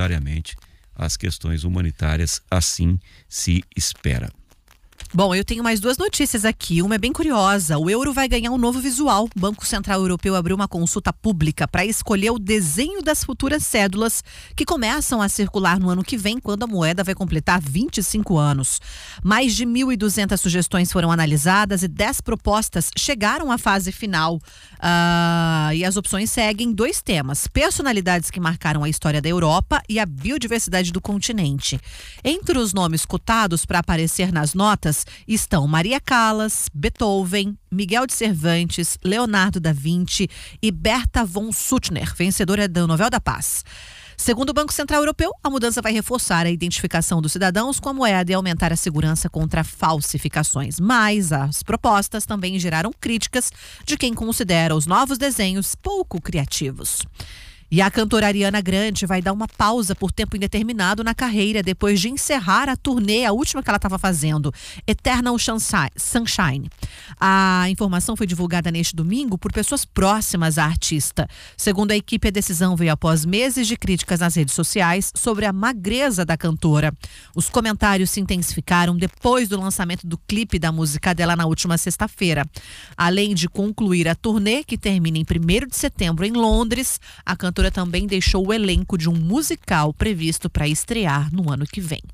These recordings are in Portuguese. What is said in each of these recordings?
necessariamente as questões humanitárias, assim se espera. Bom, eu tenho mais duas notícias aqui. Uma é bem curiosa. O euro vai ganhar um novo visual. O Banco Central Europeu abriu uma consulta pública para escolher o desenho das futuras cédulas que começam a circular no ano que vem, quando a moeda vai completar 25 anos. Mais de 1.200 sugestões foram analisadas e 10 propostas chegaram à fase final. E as opções seguem 2 temas: personalidades que marcaram a história da Europa e a biodiversidade do continente. Entre os nomes cotados para aparecer nas notas estão Maria Callas, Beethoven, Miguel de Cervantes, Leonardo da Vinci e Berta von Suttner, vencedora do Nobel da Paz. Segundo o Banco Central Europeu, a mudança vai reforçar a identificação dos cidadãos com a moeda e aumentar a segurança contra falsificações. Mas as propostas também geraram críticas de quem considera os novos desenhos pouco criativos. E a cantora Ariana Grande vai dar uma pausa por tempo indeterminado na carreira depois de encerrar a turnê, a última que ela estava fazendo, Eternal Sunshine. A informação foi divulgada neste domingo por pessoas próximas à artista. Segundo a equipe, a decisão veio após meses de críticas nas redes sociais sobre a magreza da cantora. Os comentários se intensificaram depois do lançamento do clipe da música dela na última sexta-feira. Além de concluir a turnê, que termina em 1º de setembro em Londres, a cantora também deixou o elenco de um musical previsto para estrear no ano que vem.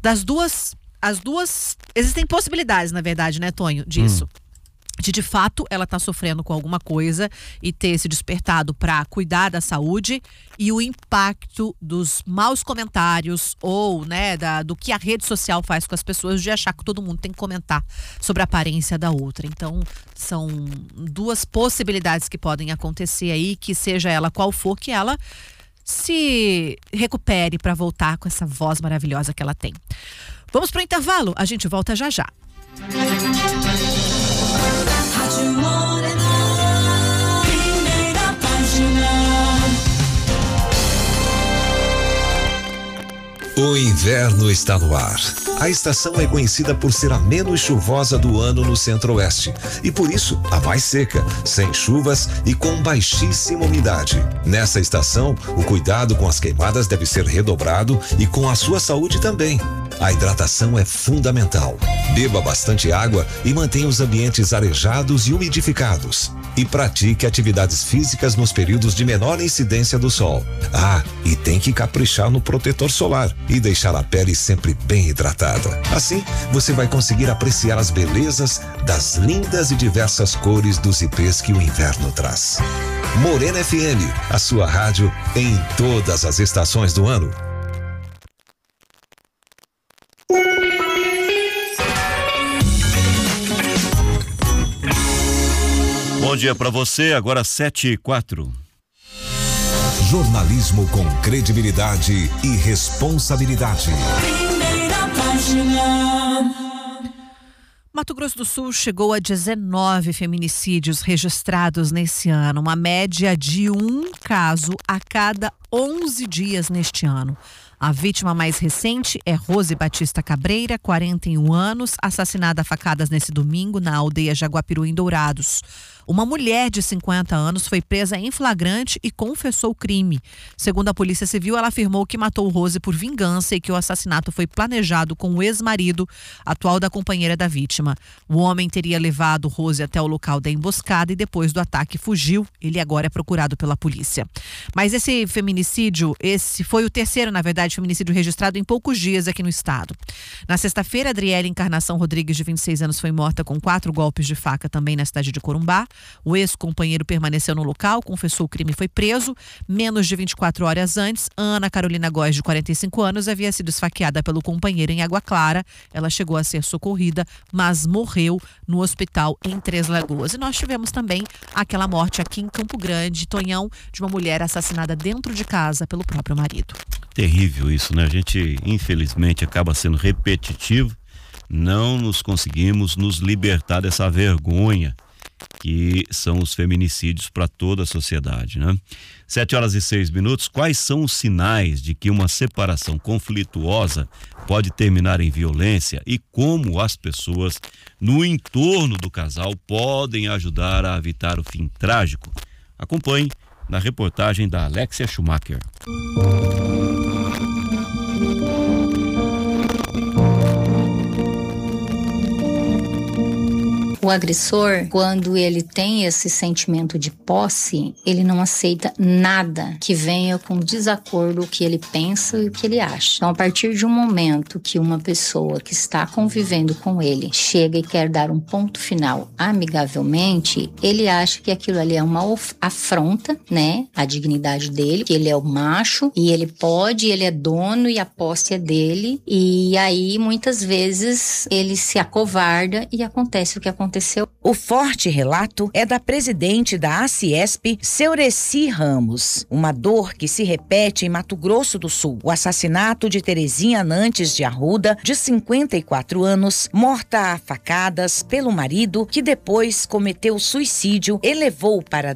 Existem possibilidades, na verdade, né, Tonho, disso. De fato, ela está sofrendo com alguma coisa e ter se despertado para cuidar da saúde, e o impacto dos maus comentários ou, né, do que a rede social faz com as pessoas, de achar que todo mundo tem que comentar sobre a aparência da outra. Então, são 2 possibilidades que podem acontecer aí, que seja ela qual for, que ela se recupere para voltar com essa voz maravilhosa que ela tem. Vamos para o intervalo, a gente volta já já. O inverno está no ar. A estação é conhecida por ser a menos chuvosa do ano no Centro-Oeste e, por isso, a mais seca, sem chuvas e com baixíssima umidade. Nessa estação, o cuidado com as queimadas deve ser redobrado e com a sua saúde também. A hidratação é fundamental. Beba bastante água e mantenha os ambientes arejados e umidificados. E pratique atividades físicas nos períodos de menor incidência do sol. E tem que caprichar no protetor solar e deixar a pele sempre bem hidratada. Assim, você vai conseguir apreciar as belezas das lindas e diversas cores dos ipês que o inverno traz. Morena FM, a sua rádio em todas as estações do ano. Bom dia para você, agora 7h04. Jornalismo com credibilidade e responsabilidade. Primeira página. Mato Grosso do Sul chegou a 19 feminicídios registrados nesse ano, uma média de 1 caso a cada 11 dias neste ano. A vítima mais recente é Rose Batista Cabreira, 41 anos, assassinada a facadas nesse domingo na aldeia Jaguapiru, em Dourados. Uma mulher de 50 anos foi presa em flagrante e confessou o crime. Segundo a Polícia Civil, ela afirmou que matou Rose por vingança e que o assassinato foi planejado com o ex-marido, atual da companheira da vítima. O homem teria levado Rose até o local da emboscada e depois do ataque fugiu. Ele agora é procurado pela polícia. Mas esse feminicídio, esse foi o terceiro, na verdade, feminicídio registrado em poucos dias aqui no estado. Na sexta-feira, Adriele Encarnação Rodrigues, de 26 anos, foi morta com 4 golpes de faca também na cidade de Corumbá. O ex-companheiro permaneceu no local, confessou o crime e foi preso. Menos de 24 horas antes, Ana Carolina Góes, de 45 anos, havia sido esfaqueada pelo companheiro em Água Clara. Ela chegou a ser socorrida, mas morreu no hospital em Três Lagoas. E nós tivemos também aquela morte aqui em Campo Grande, Tonhão, de uma mulher assassinada dentro de casa pelo próprio marido. Terrível isso, né? A gente, infelizmente, acaba sendo repetitivo. Não nos conseguimos nos libertar dessa vergonha que são os feminicídios para toda a sociedade, né? 7h06. Quais são os sinais de que uma separação conflituosa pode terminar em violência e como as pessoas no entorno do casal podem ajudar a evitar o fim trágico? Acompanhe na reportagem da Alexia Schumacher. O agressor, quando ele tem esse sentimento de posse, ele não aceita nada que venha com desacordo o que ele pensa e o que ele acha. Então, a partir de um momento que uma pessoa que está convivendo com ele chega e quer dar um ponto final amigavelmente, ele acha que aquilo ali é uma afronta, né, à dignidade dele, que ele é o macho e ele é dono e a posse é dele, e aí muitas vezes ele se acovarda e acontece o que aconteceu. O forte relato é da presidente da ACIESP, Seureci Ramos. Uma dor que se repete em Mato Grosso do Sul. O assassinato de Terezinha Nantes de Arruda, de 54 anos, morta a facadas pelo marido, que depois cometeu suicídio, elevou para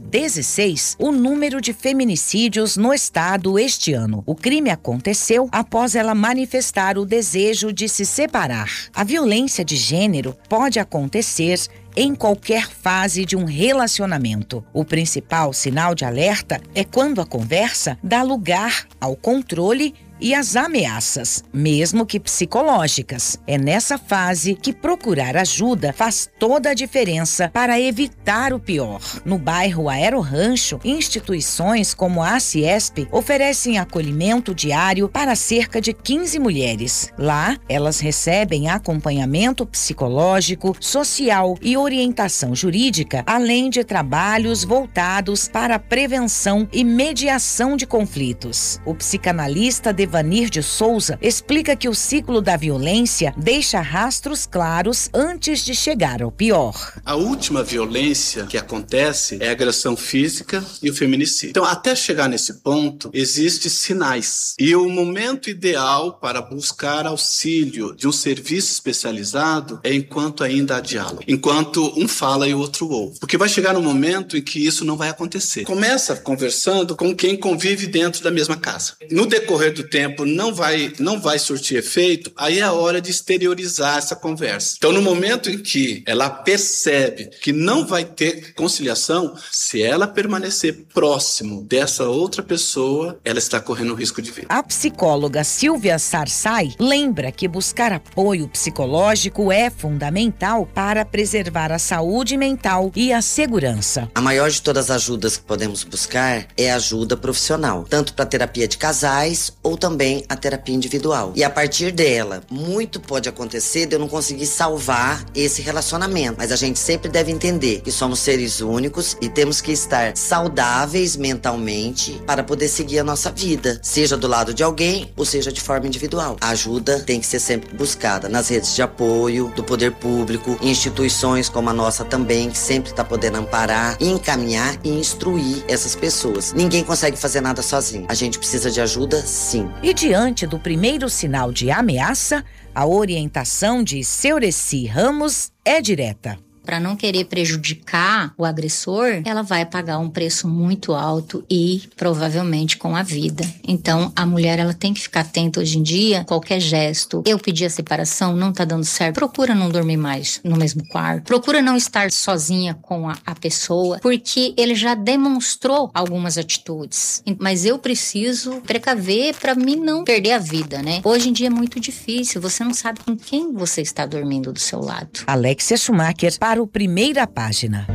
16 o número de feminicídios no estado este ano. O crime aconteceu após ela manifestar o desejo de se separar. A violência de gênero pode acontecer em qualquer fase de um relacionamento. O principal sinal de alerta é quando a conversa dá lugar ao controle e às ameaças, mesmo que psicológicas. É nessa fase que procurar ajuda faz toda a diferença para evitar o pior. No bairro Aero-Rancho, instituições como a ACIESP oferecem acolhimento diário para cerca de 15 mulheres. Lá, elas recebem acompanhamento psicológico, social e orientação jurídica, além de trabalhos voltados para a prevenção e mediação de conflitos. O psicanalista Devanir de Souza explica que o ciclo da violência deixa rastros claros antes de chegar ao pior. A última violência que acontece é a agressão física e o feminicídio. Então, até chegar nesse ponto, existem sinais. E o momento ideal para buscar auxílio de um serviço especializado é enquanto ainda há diálogo. Enquanto um fala e o outro ouve. Porque vai chegar um momento em que isso não vai acontecer. Começa conversando com quem convive dentro da mesma casa. No decorrer do tempo não vai surtir efeito, aí é a hora de exteriorizar essa conversa. Então, no momento em que ela percebe que não vai ter conciliação, se ela permanecer próximo dessa outra pessoa, ela está correndo um risco de vida. A psicóloga Silvia Sarsay lembra que buscar apoio psicológico é fundamental para preservar a saúde mental e a segurança. A maior de todas as ajudas que podemos buscar é ajuda profissional, tanto para terapia de casais ou também a terapia individual. E a partir dela, muito pode acontecer de eu não conseguir salvar esse relacionamento. Mas a gente sempre deve entender que somos seres únicos e temos que estar saudáveis mentalmente para poder seguir a nossa vida, seja do lado de alguém ou seja de forma individual. A ajuda tem que ser sempre buscada nas redes de apoio, do poder público, instituições como a nossa também, que sempre está podendo amparar, encaminhar e instruir essas pessoas. Ninguém consegue fazer nada sozinho. A gente precisa de ajuda, sim. E diante do primeiro sinal de ameaça, a orientação de Seureci Ramos é direta. Para não querer prejudicar o agressor, ela vai pagar um preço muito alto e provavelmente com a vida. Então, a mulher ela tem que ficar atenta hoje em dia, qualquer gesto. Eu pedi a separação, não tá dando certo. Procura não dormir mais no mesmo quarto. Procura não estar sozinha com a pessoa, porque ele já demonstrou algumas atitudes. Mas eu preciso precaver para mim não perder a vida, né? Hoje em dia é muito difícil, você não sabe com quem você está dormindo do seu lado. Alexia Schumacher para o Primeira Página.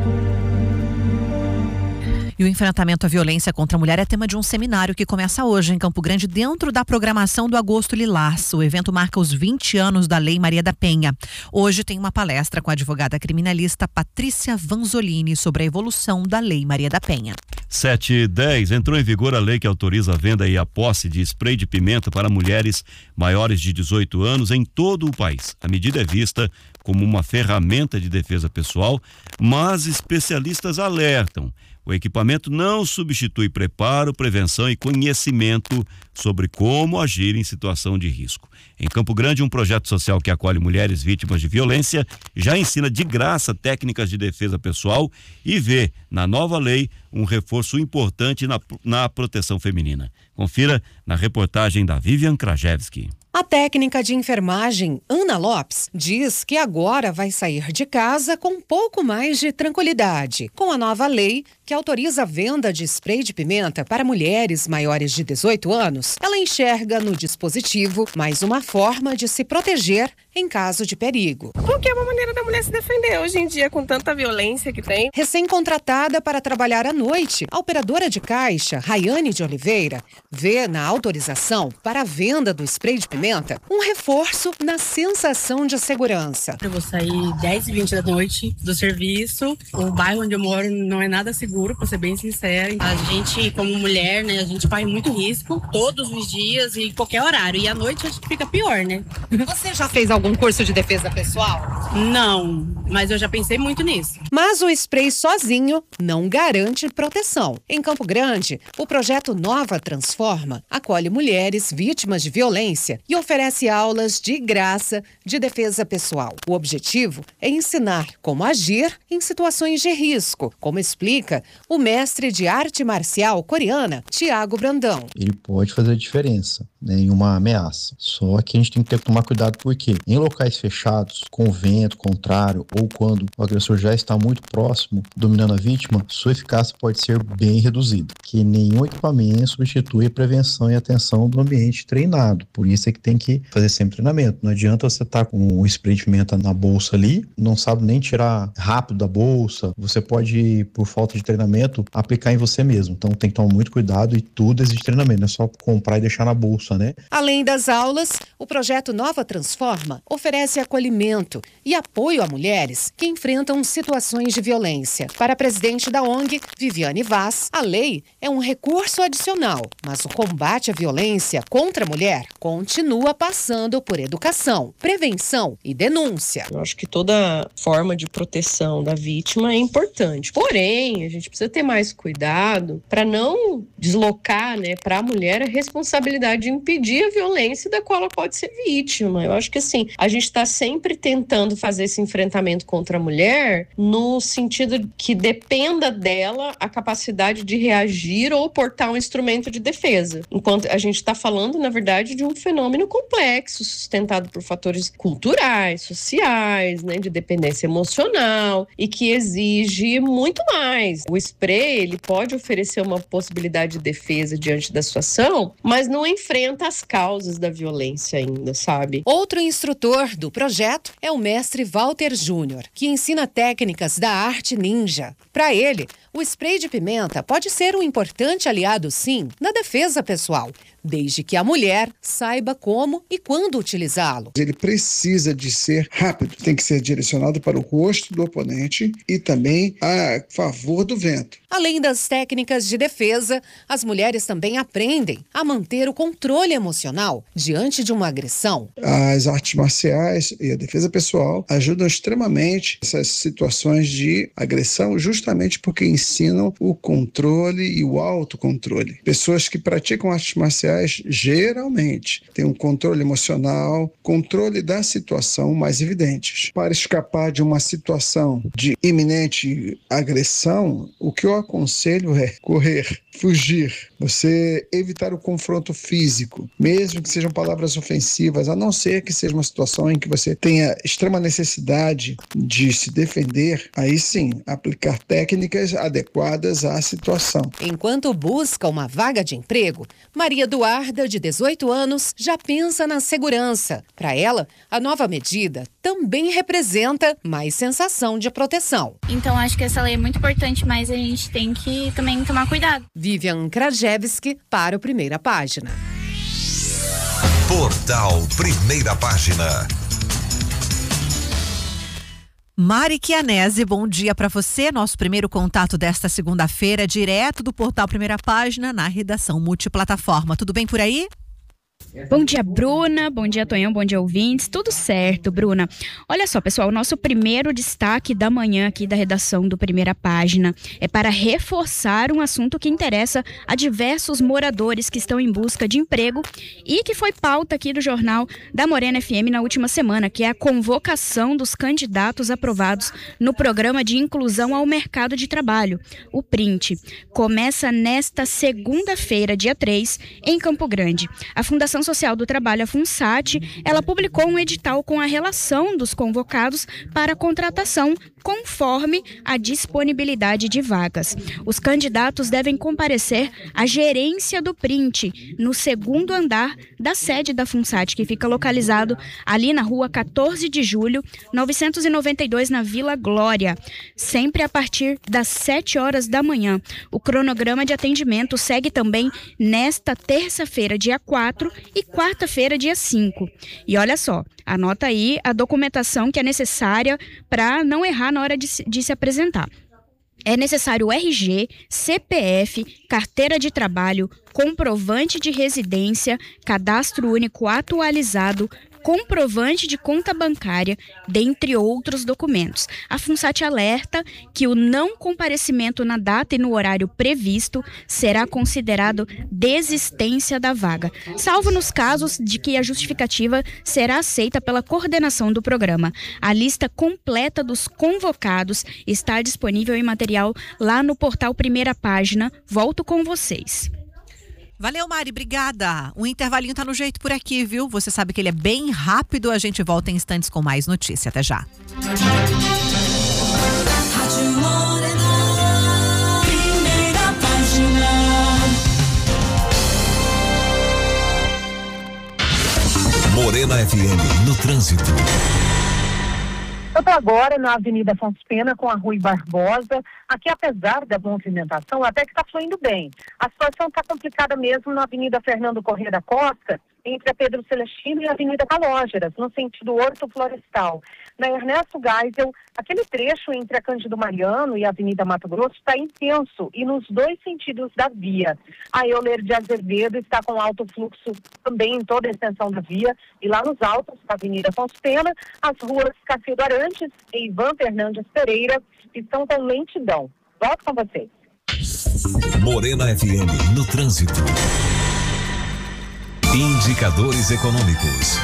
E o enfrentamento à violência contra a mulher é tema de um seminário que começa hoje em Campo Grande, dentro da programação do Agosto Lilás. O evento marca os 20 anos da Lei Maria da Penha. Hoje tem uma palestra com a advogada criminalista Patrícia Vanzolini sobre a evolução da Lei Maria da Penha. 7:10, entrou em vigor a lei que autoriza a venda e a posse de spray de pimenta para mulheres maiores de 18 anos em todo o país. A medida é vista como uma ferramenta de defesa pessoal, mas especialistas alertam: o equipamento não substitui preparo, prevenção e conhecimento sobre como agir em situação de risco. Em Campo Grande, um projeto social que acolhe mulheres vítimas de violência já ensina de graça técnicas de defesa pessoal e vê na nova lei um reforço importante na proteção feminina. Confira na reportagem da Vivian Krajewski. A técnica de enfermagem, Ana Lopes, diz que agora vai sair de casa com um pouco mais de tranquilidade. Com a nova lei, que autoriza a venda de spray de pimenta para mulheres maiores de 18 anos, ela enxerga no dispositivo mais uma forma de se proteger em caso de perigo. Porque é uma maneira da mulher se defender hoje em dia, com tanta violência que tem. Recém-contratada para trabalhar à noite, a operadora de caixa, Rayane de Oliveira, vê na autorização para a venda do spray de pimenta um reforço na sensação de segurança. Eu vou sair 10h20 da noite do serviço. O bairro onde eu moro não é nada seguro, para ser bem sincera. A gente, como mulher, né, a gente corre muito risco todos os dias e qualquer horário. E à noite acho que fica pior, né? Você já fez algum curso de defesa pessoal? Não, mas eu já pensei muito nisso. Mas o spray sozinho não garante proteção. Em Campo Grande, o projeto Nova Transforma acolhe mulheres vítimas de violência e oferece aulas de graça de defesa pessoal. O objetivo é ensinar como agir em situações de risco, como explica o mestre de arte marcial coreana, Tiago Brandão. Ele pode fazer a diferença, né, em uma ameaça. Só que a gente tem que tomar cuidado porque em locais fechados, com vento contrário ou quando o agressor já está muito próximo, dominando a vítima, sua eficácia pode ser bem reduzida. Que nenhum equipamento substitui a prevenção e atenção do ambiente treinado. Por isso é que tem que fazer sempre treinamento. Não adianta você estar com o spray de pimenta na bolsa ali, não sabe nem tirar rápido da bolsa. Você pode, por falta de treinamento, aplicar em você mesmo. Então tem que tomar muito cuidado e tudo exige treinamento. Não é só comprar e deixar na bolsa, né? Além das aulas, o projeto Nova Transforma oferece acolhimento e apoio a mulheres que enfrentam situações de violência. Para a presidente da ONG, Viviane Vaz, a lei é um recurso adicional, mas o combate à violência contra a mulher continua passando por educação, prevenção e denúncia. Eu acho que toda forma de proteção da vítima é importante. Porém, a gente precisa ter mais cuidado para não deslocar, né, para a mulher a responsabilidade de impedir a violência da qual ela pode ser vítima. Eu acho que assim, a gente está sempre tentando fazer esse enfrentamento contra a mulher no sentido que dependa dela a capacidade de reagir ou portar um instrumento de defesa. Enquanto a gente está falando, na verdade, de um fenômeno complexo, sustentado por fatores culturais, sociais, né, de dependência emocional e que exige muito mais. O spray, ele pode oferecer uma possibilidade de defesa diante da situação, mas não enfrenta as causas da violência ainda, sabe? Outro instrutor do projeto é o mestre Walter Júnior, que ensina técnicas da arte ninja. Para ele, o spray de pimenta pode ser um importante aliado, sim, na defesa pessoal, desde que a mulher saiba como e quando utilizá-lo. Ele precisa de ser rápido, tem que ser direcionado para o rosto do oponente e também a favor do vento. Além das técnicas de defesa, as mulheres também aprendem a manter o controle emocional diante de uma agressão. As artes marciais e a defesa pessoal ajudam extremamente essas situações de agressão, justamente porque ensinam o controle e o autocontrole. Pessoas que praticam artes marciais geralmente têm um controle emocional, controle da situação mais evidentes. Para escapar de uma situação de iminente agressão, o que eu aconselho é correr, fugir, você evitar o confronto físico, mesmo que sejam palavras ofensivas, a não ser que seja uma situação em que você tenha extrema necessidade de se defender, aí sim, aplicar técnicas adequadas à situação. Enquanto busca uma vaga de emprego, Maria Eduarda, de 18 anos, já pensa na segurança. Para ela, a nova medida também representa mais sensação de proteção. Então, acho que essa lei é muito importante, mas a gente tem que também tomar cuidado. Vivian Krajewski para o Primeira Página. Portal Primeira Página. Mari Chianese, bom dia para você. Nosso primeiro contato desta segunda-feira, direto do Portal Primeira Página, na redação multiplataforma. Tudo bem por aí? Bom dia, Bruna. Bom dia, Tonhão. Bom dia, ouvintes. Tudo certo, Bruna. Olha só, pessoal, o nosso primeiro destaque da manhã aqui da redação do Primeira Página é para reforçar um assunto que interessa a diversos moradores que estão em busca de emprego e que foi pauta aqui do Jornal da Morena FM na última semana, que é a convocação dos candidatos aprovados no Programa de Inclusão ao Mercado de Trabalho, o PRINT. Começa nesta segunda-feira, dia 3, em Campo Grande. A Fundação Social do Trabalho, a FUNSAT, ela publicou um edital com a relação dos convocados para a contratação conforme a disponibilidade de vagas. Os candidatos devem comparecer à gerência do Print, no segundo andar da sede da FUNSAT, que fica localizado ali na rua 14 de julho, 992, na Vila Glória, sempre a partir das 7 horas da manhã. O cronograma de atendimento segue também nesta terça-feira, dia 4, e quarta-feira, dia 5. E olha só, anota aí a documentação que é necessária para não errar na hora de se apresentar. É necessário RG, CPF, carteira de trabalho, comprovante de residência, cadastro único atualizado, comprovante de conta bancária, dentre outros documentos. A FUNSAT alerta que o não comparecimento na data e no horário previsto será considerado desistência da vaga, salvo nos casos de que a justificativa será aceita pela coordenação do programa. A lista completa dos convocados está disponível em material lá no portal Primeira Página. Volto com vocês. Valeu, Mari, obrigada. O intervalinho tá no jeito por aqui, viu? Você sabe que ele é bem rápido, a gente volta em instantes com mais notícia. Até já. Morena FM no trânsito. Eu estou agora na Avenida Afonso Pena com a Rui Barbosa. Aqui, apesar da movimentação, até que está fluindo bem. A situação está complicada mesmo na Avenida Fernando Corrêa da Costa, entre a Pedro Celestino e a Avenida Calógeras, no sentido Horto Florestal. Na Ernesto Geisel, aquele trecho entre a Cândido Mariano e a Avenida Mato Grosso está intenso e nos dois sentidos da via. A Euler de Azevedo está com alto fluxo também em toda a extensão da via. E lá nos altos, da Avenida Afonso Pena, as ruas Cacildo Arantes e Ivan Fernandes Pereira estão com lentidão. Volto com vocês. Morena FM no trânsito. Indicadores econômicos.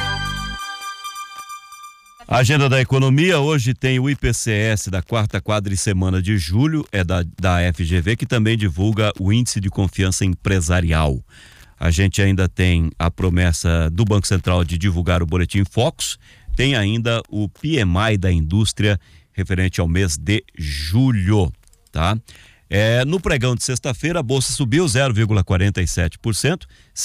A agenda da economia hoje tem o IPCS da quarta quadricemana de julho, é da FGV, que também divulga o índice de confiança empresarial. A gente ainda tem a promessa do Banco Central de divulgar o boletim Focus, tem ainda o PMI da indústria referente ao mês de julho, tá? No pregão de sexta-feira, a bolsa subiu 0,47%,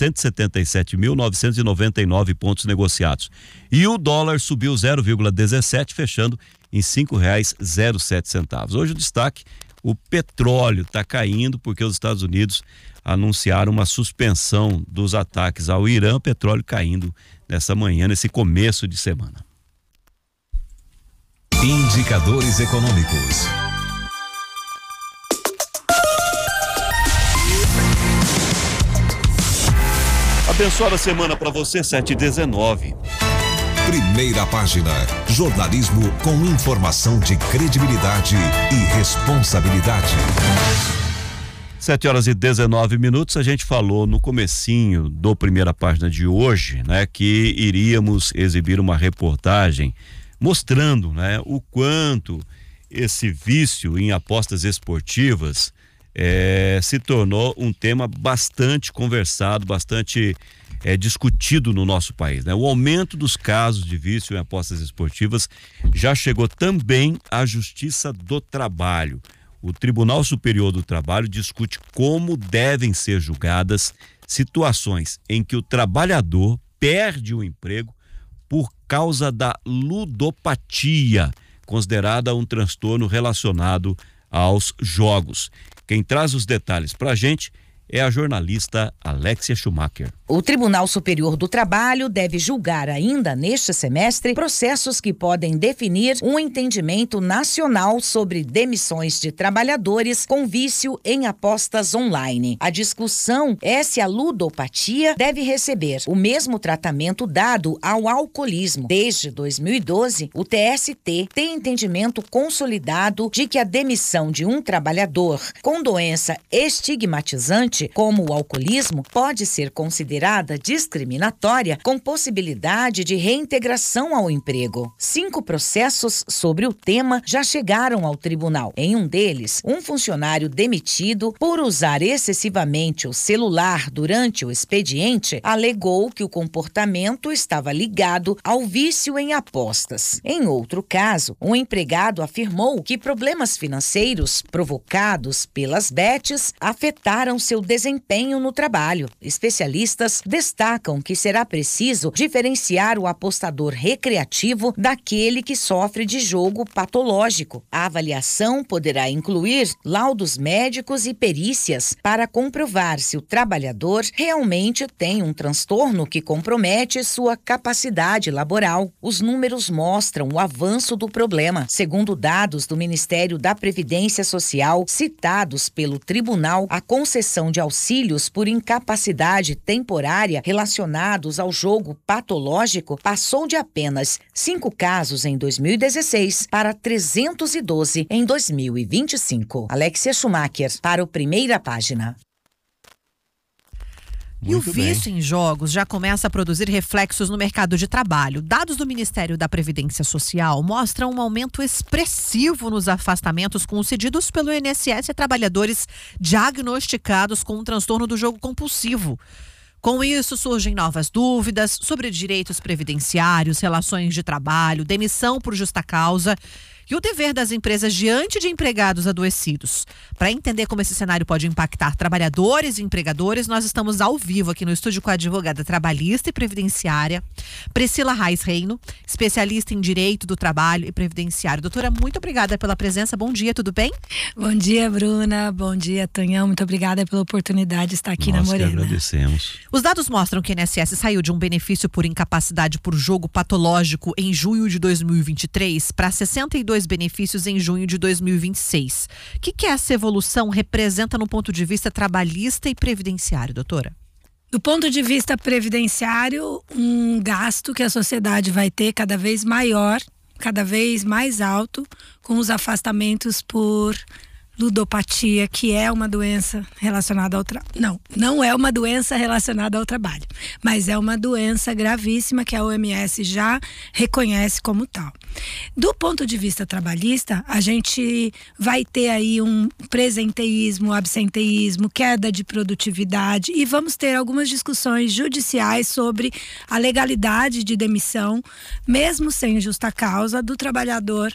177.999 pontos negociados. E o dólar subiu 0,17%, fechando em R$ 5,07. Hoje o destaque, o petróleo está caindo porque os Estados Unidos anunciaram uma suspensão dos ataques ao Irã, o petróleo caindo nessa manhã, nesse começo de semana. Indicadores econômicos. Abençoada semana para você, 7h19. Primeira Página. Jornalismo com informação de credibilidade e responsabilidade. 7h19, a gente falou no comecinho do Primeira Página de hoje, né, que iríamos exibir uma reportagem mostrando, né, o quanto esse vício em apostas esportivas se tornou um tema bastante conversado, bastante discutido no nosso país, né? O aumento dos casos de vício em apostas esportivas já chegou também à Justiça do Trabalho. O Tribunal Superior do Trabalho discute como devem ser julgadas situações em que o trabalhador perde o emprego por causa da ludopatia, considerada um transtorno relacionado aos jogos. Quem traz os detalhes para a gente é a jornalista Alexia Schumacher. O Tribunal Superior do Trabalho deve julgar ainda neste semestre processos que podem definir um entendimento nacional sobre demissões de trabalhadores com vício em apostas online. A discussão é se a ludopatia deve receber o mesmo tratamento dado ao alcoolismo. Desde 2012, o TST tem entendimento consolidado de que a demissão de um trabalhador com doença estigmatizante saúde, como o alcoolismo, pode ser considerada discriminatória, com possibilidade de reintegração ao emprego. 5 processos sobre o tema já chegaram ao tribunal. Em um deles, um funcionário demitido por usar excessivamente o celular durante o expediente alegou que o comportamento estava ligado ao vício em apostas. Em outro caso, um empregado afirmou que problemas financeiros provocados pelas bets afetaram seu desempenho no trabalho. Especialistas destacam que será preciso diferenciar o apostador recreativo daquele que sofre de jogo patológico. A avaliação poderá incluir laudos médicos e perícias para comprovar se o trabalhador realmente tem um transtorno que compromete sua capacidade laboral. Os números mostram o avanço do problema. Segundo dados do Ministério da Previdência Social, citados pelo tribunal, a concessão de auxílios por incapacidade temporária relacionados ao jogo patológico passou de apenas 5 casos em 2016 para 312 em 2025. Alexia Schumacher, para o Primeira Página. E o vício em jogos já começa a produzir reflexos no mercado de trabalho. Dados do Ministério da Previdência Social mostram um aumento expressivo nos afastamentos concedidos pelo INSS a trabalhadores diagnosticados com um transtorno do jogo compulsivo. Com isso, surgem novas dúvidas sobre direitos previdenciários, relações de trabalho, demissão por justa causa e o dever das empresas diante de empregados adoecidos. Para entender como esse cenário pode impactar trabalhadores e empregadores, nós estamos ao vivo aqui no estúdio com a advogada trabalhista e previdenciária, Priscila Reis Reino, especialista em direito do trabalho e previdenciário. Doutora, muito obrigada pela presença. Bom dia, tudo bem? Bom dia, Bruna. Bom dia, Tonhão. Muito obrigada pela oportunidade de estar aqui na Morena. Nós que agradecemos. Os dados mostram que o INSS saiu de um benefício por incapacidade por jogo patológico em junho de 2023 para 62 benefícios em junho de 2026. O que essa evolução representa no ponto de vista trabalhista e previdenciário, doutora? Do ponto de vista previdenciário, um gasto que a sociedade vai ter cada vez maior, cada vez mais alto, com os afastamentos por ludopatia, que é uma doença relacionada ao trabalho. Não é uma doença relacionada ao trabalho, mas é uma doença gravíssima que a OMS já reconhece como tal. Do ponto de vista trabalhista, a gente vai ter aí um presenteísmo, absenteísmo, queda de produtividade e vamos ter algumas discussões judiciais sobre a legalidade de demissão, mesmo sem justa causa, do trabalhador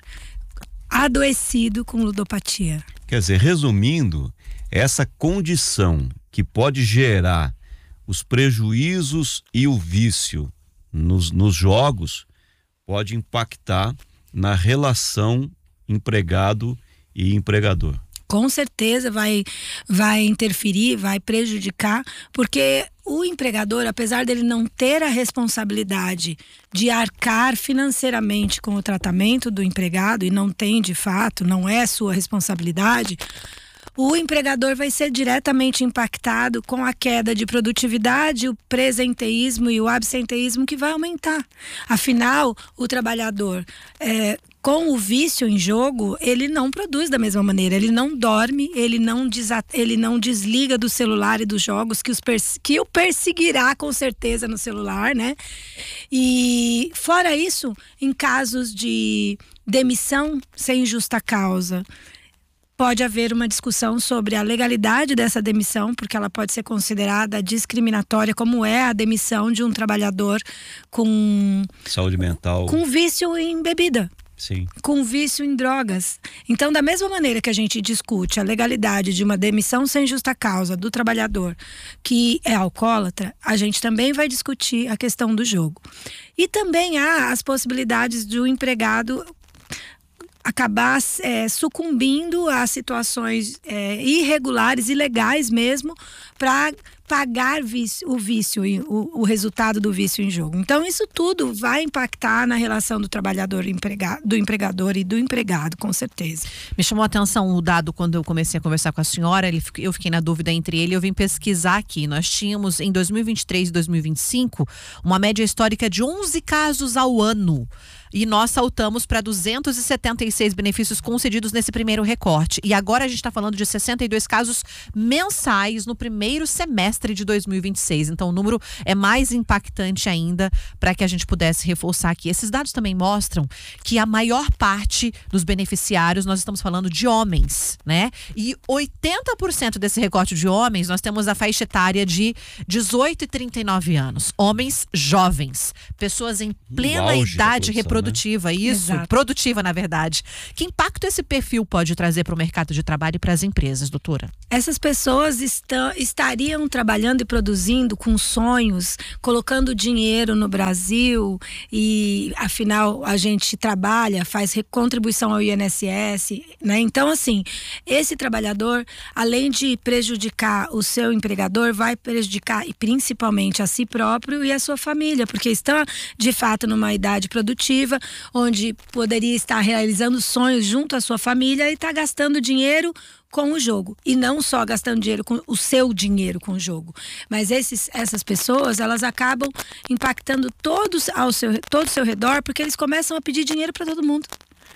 adoecido com ludopatia. Quer dizer, resumindo, essa condição que pode gerar os prejuízos e o vício nos jogos pode impactar na relação empregado e empregador. Com certeza vai interferir, vai prejudicar, porque o empregador, apesar dele não ter a responsabilidade de arcar financeiramente com o tratamento do empregado, e não tem de fato, não é sua responsabilidade, o empregador vai ser diretamente impactado com a queda de produtividade, o presenteísmo e o absenteísmo que vai aumentar. Afinal, o trabalhador com o vício em jogo, ele não produz da mesma maneira, ele não dorme, ele não desliga do celular e dos jogos que o perseguirá com certeza no celular, né? E fora isso, em casos de demissão sem justa causa, pode haver uma discussão sobre a legalidade dessa demissão, porque ela pode ser considerada discriminatória, como é a demissão de um trabalhador com saúde mental, com vício em bebida. Sim. Com vício em drogas. Então, da mesma maneira que a gente discute a legalidade de uma demissão sem justa causa do trabalhador que é alcoólatra, a gente também vai discutir a questão do jogo. E também há as possibilidades de um empregado acabar sucumbindo a situações irregulares, ilegais mesmo, para pagar o vício, o resultado do vício em jogo. Então, isso tudo vai impactar na relação do trabalhador, do empregador e do empregado, com certeza. Me chamou a atenção o dado quando eu comecei a conversar com a senhora, eu fiquei na dúvida entre ele, eu vim pesquisar aqui. Nós tínhamos, em 2023 e 2025, uma média histórica de 11 casos ao ano. E nós saltamos para 276 benefícios concedidos nesse primeiro recorte. E agora a gente está falando de 62 casos mensais no primeiro semestre de 2026. Então o número é mais impactante ainda para que a gente pudesse reforçar aqui. Esses dados também mostram que a maior parte dos beneficiários, nós estamos falando de homens, né? E 80% desse recorte de homens, nós temos a faixa etária de 18 e 39 anos. Homens jovens, pessoas em plena idade reprodutiva, isso, Exato. produtiva na verdade. Que impacto esse perfil pode trazer para o mercado de trabalho e para as empresas, doutora? Essas pessoas estariam trabalhando e produzindo com sonhos, colocando dinheiro no Brasil e, afinal, a gente trabalha, faz contribuição ao INSS, né? Então, assim, esse trabalhador, além de prejudicar o seu empregador, vai prejudicar e principalmente a si próprio e a sua família, porque estão, de fato, numa idade produtiva, onde poderia estar realizando sonhos junto à sua família e está gastando dinheiro com o jogo. E não só gastando dinheiro com o seu dinheiro com o jogo. Mas essas pessoas, elas acabam impactando todo o seu redor, porque eles começam a pedir dinheiro para todo mundo.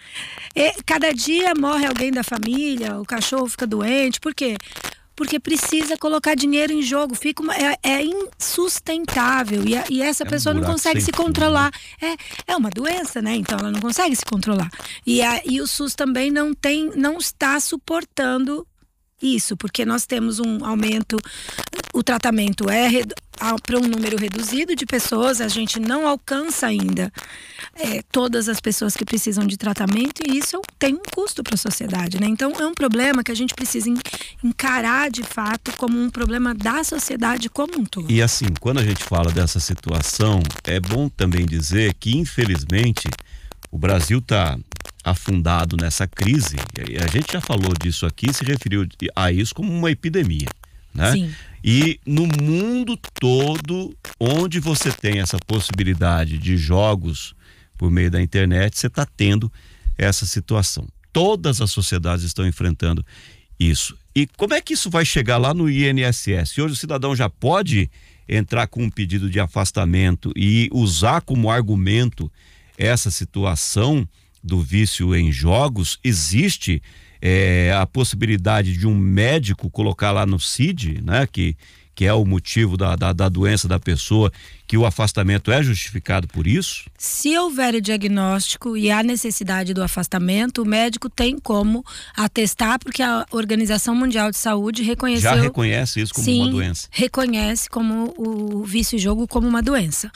E cada dia morre alguém da família, o cachorro fica doente. Por quê? Porque precisa colocar dinheiro em jogo, é insustentável e essa pessoa não consegue se controlar. É uma doença, né? Então ela não consegue se controlar. E o SUS também não está suportando isso, porque nós temos um aumento, o tratamento para um número reduzido de pessoas, a gente não alcança ainda todas as pessoas que precisam de tratamento e isso tem um custo para a sociedade, né? Então é um problema que a gente precisa encarar de fato como um problema da sociedade como um todo. E assim, quando a gente fala dessa situação, é bom também dizer que infelizmente o Brasil está afundado nessa crise, e a gente já falou disso aqui, se referiu a isso como uma epidemia, né? Sim. E no mundo todo, onde você tem essa possibilidade de jogos por meio da internet, você está tendo essa situação. Todas as sociedades estão enfrentando isso. E como é que isso vai chegar lá no INSS? Hoje o cidadão já pode entrar com um pedido de afastamento e usar como argumento essa situação do vício em jogos? Existe a possibilidade de um médico colocar lá no CID, né, que é o motivo da doença da pessoa, que o afastamento é justificado por isso? Se houver o diagnóstico e a necessidade do afastamento, o médico tem como atestar, porque a Organização Mundial de Saúde reconheceu... Já reconhece isso como uma doença? Reconhece como o vício em jogo como uma doença.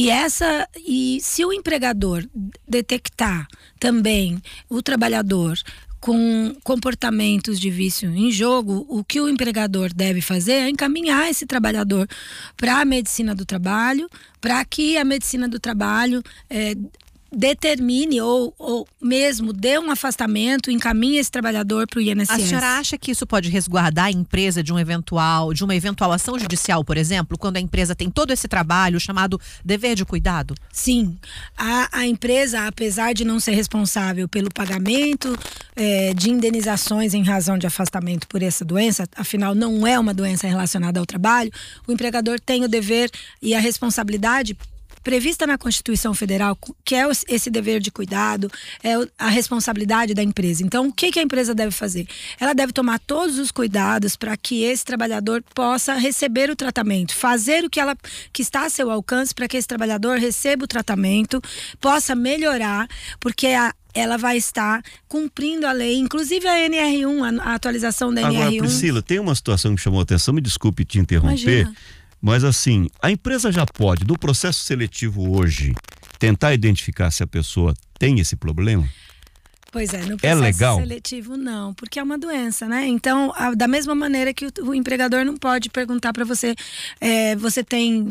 E se o empregador detectar também o trabalhador com comportamentos de vício em jogo, o que o empregador deve fazer é encaminhar esse trabalhador para a medicina do trabalho, para que a medicina do trabalho determine ou mesmo dê um afastamento, encaminhe esse trabalhador para o INSS. A senhora acha que isso pode resguardar a empresa de uma eventual ação judicial, por exemplo, quando a empresa tem todo esse trabalho chamado dever de cuidado? Sim, a empresa, apesar de não ser responsável pelo pagamento de indenizações em razão de afastamento por essa doença, afinal não é uma doença relacionada ao trabalho, o empregador tem o dever e a responsabilidade prevista na Constituição Federal, que é esse dever de cuidado, é a responsabilidade da empresa. Então, o que a empresa deve fazer? Ela deve tomar todos os cuidados para que esse trabalhador possa receber o tratamento, fazer o que está a seu alcance para que esse trabalhador receba o tratamento, possa melhorar, porque ela vai estar cumprindo a lei, inclusive a NR1, a atualização da NR1. Agora, Priscila, tem uma situação que me chamou a atenção, me desculpe te interromper. Imagina. Mas assim, a empresa já pode, no processo seletivo hoje, tentar identificar se a pessoa tem esse problema? Pois no processo seletivo não, porque é uma doença, né? Então, da mesma maneira que o empregador não pode perguntar para você, você tem